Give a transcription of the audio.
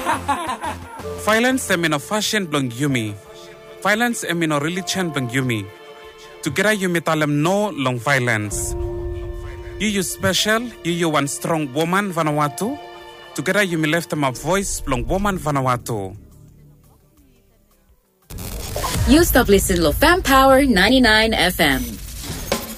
Violence emino fashion blong yumi. Violence emino religion blong yumi. Together yumi talem no long violence. You special, you one strong woman Vanuatu. Together you may left my voice long woman Vanuatu. You stop listening to Fam Power 99 FM.